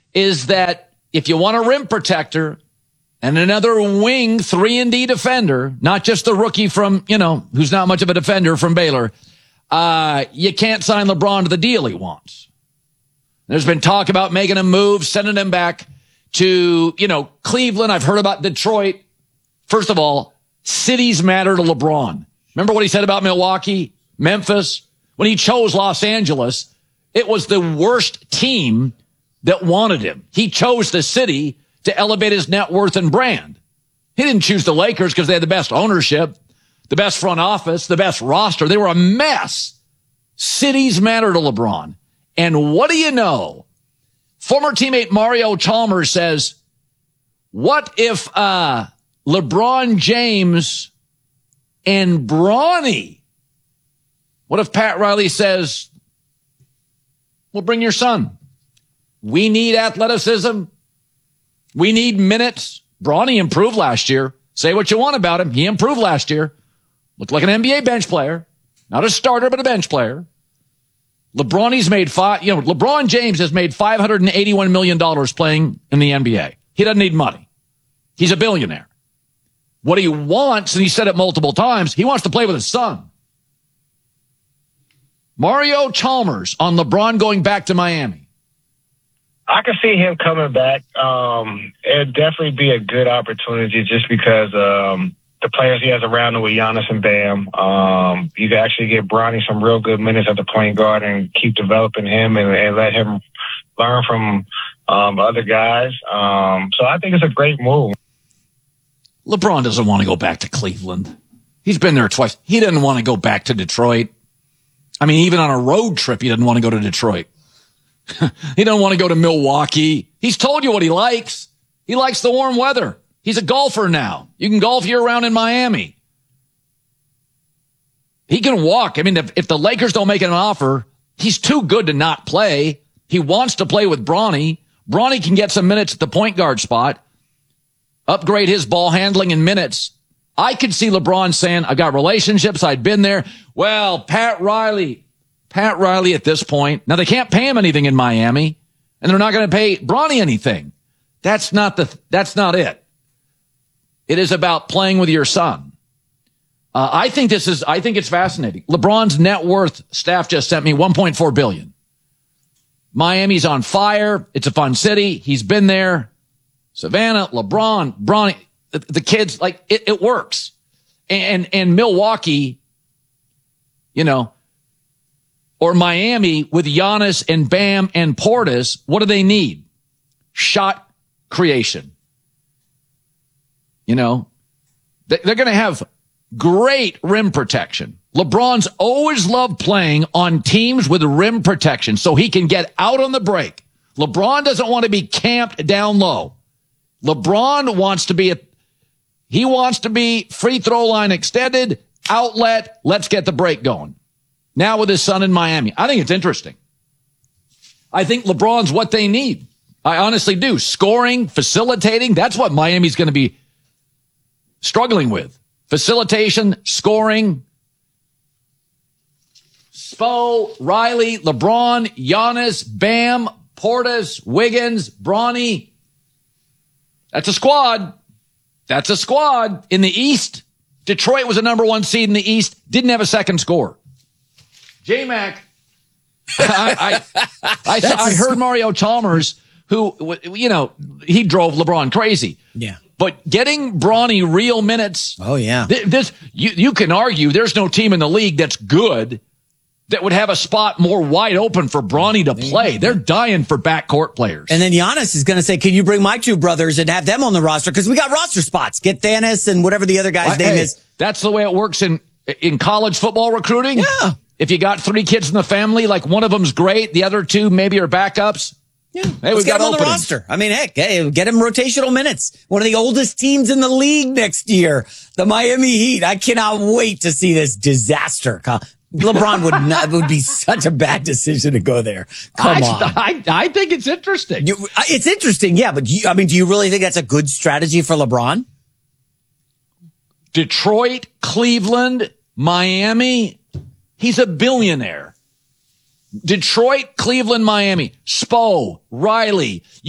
is that if you want a rim protector and another wing 3-and-D defender, not just the rookie from, who's not much of a defender from Baylor, you can't sign LeBron to the deal he wants. There's been talk about making him move, sending him back to, Cleveland. I've heard about Detroit. First of all, cities matter to LeBron. Remember what he said about Milwaukee, Memphis? When he chose Los Angeles, it was the worst team that wanted him. He chose the city to elevate his net worth and brand. He didn't choose the Lakers because they had the best ownership, the best front office, the best roster. They were a mess. Cities matter to LeBron. And what do you know? Former teammate Mario Chalmers says, what if LeBron James and Bronny? What if Pat Riley says, well, bring your son. We need athleticism. We need minutes. Bronny improved last year. Say what you want about him. He improved last year. Looked like an NBA bench player. Not a starter, but a bench player. LeBron James has made $581 million playing in the NBA. He doesn't need money. He's a billionaire. What he wants, and he said it multiple times, he wants to play with his son. Mario Chalmers on LeBron going back to Miami. I can see him coming back. It'd definitely be a good opportunity just because the players he has around him with Giannis and Bam. You can actually get Bronny some real good minutes at the point guard and keep developing him and let him learn from other guys. So I think it's a great move. LeBron doesn't want to go back to Cleveland. He's been there twice. He doesn't want to go back to Detroit. I mean, even on a road trip, he doesn't want to go to Detroit. He doesn't want to go to Milwaukee. He's told you what he likes. He likes the warm weather. He's a golfer now. You can golf year-round in Miami. He can walk. I mean, if the Lakers don't make an offer, he's too good to not play. He wants to play with Bronny. Bronny can get some minutes at the point guard spot, upgrade his ball handling in minutes. I could see LeBron saying, I've got relationships. I've been there. Well, Pat Riley at this point. Now, they can't pay him anything in Miami, and they're not going to pay Bronny anything. That's not it. It is about playing with your son. I think it's fascinating. LeBron's net worth, staff just sent me $1.4 billion. Miami's on fire. It's a fun city. He's been there. Savannah, LeBron, Bronny, the kids, like it works. And Milwaukee, or Miami with Giannis and Bam and Portis, what do they need? Shot creation. They're going to have great rim protection. LeBron's always loved playing on teams with rim protection so he can get out on the break. LeBron doesn't want to be camped down low. LeBron wants to be free throw line extended, outlet, let's get the break going. Now with his son in Miami. I think it's interesting. I think LeBron's what they need. I honestly do. Scoring, facilitating, that's what Miami's going to be struggling with. Facilitation, scoring. Spo, Riley, LeBron, Giannis, Bam, Portis, Wiggins, Bronny. That's a squad. In the East, Detroit was a number 1 seed in the East, didn't have a second score. J-Mac, I heard Mario Chalmers, who, he drove LeBron crazy. Yeah. But getting Bronny real minutes. Oh, yeah. You can argue there's no team in the league that's good that would have a spot more wide open for Bronny to play. They're dying for backcourt players. And then Giannis is going to say, can you bring my two brothers and have them on the roster? Because we got roster spots. Get Thanos and whatever the other guy's name is. That's the way it works in college football recruiting. Yeah. If you got 3 kids in the family, like one of them's great, the other 2 maybe are backups. Yeah, hey, let's get him on openings. the roster. I mean, heck, hey, get him rotational minutes. One of the oldest teams in the league next year, the Miami Heat. I cannot wait to see this disaster. LeBron would be such a bad decision to go there. Come on. I think it's interesting. It's interesting, yeah, but do you really think that's a good strategy for LeBron? Detroit, Cleveland, Miami. He's a billionaire. Detroit, Cleveland, Miami. Spo, Riley.